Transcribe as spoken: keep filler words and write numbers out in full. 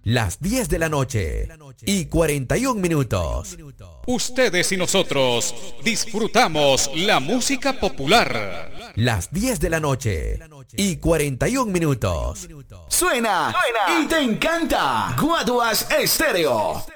Las diez de la noche y cuarenta y un minutos. Ustedes y nosotros disfrutamos la música popular. Las diez de la noche y cuarenta y un minutos. Suena, Suena y te encanta. Guaduas Estéreo.